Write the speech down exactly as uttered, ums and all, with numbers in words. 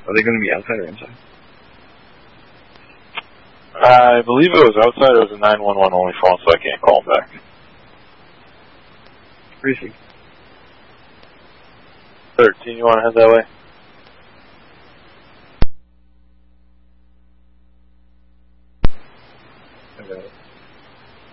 Are they going to be outside or inside? I believe it was outside. It was a nine one one only phone, so I can't call them back. Appreciate it. thirteen, you want to head that way? I got it.